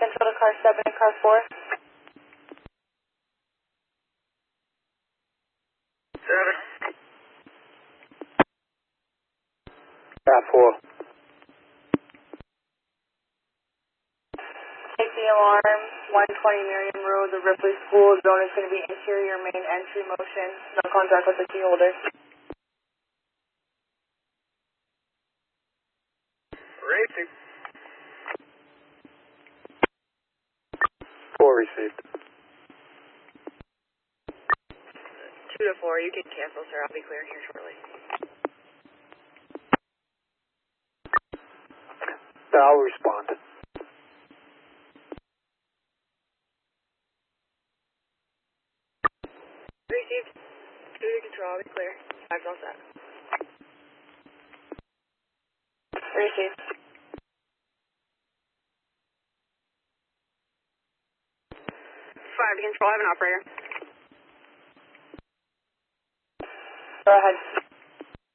Control to car 7 and car 4. 7. Car 4. Take the alarm, 120 Miriam Road, the Ripley School zone is going to be interior main entry motion. No contact with the key holder. Racing. 4 received. 2 to 4, you can cancel, sir. I'll be clearing here shortly. I'll respond. Received. 2 to control, I'll be clear. 5's all set. Received. 5 to control, I have an operator. Go ahead.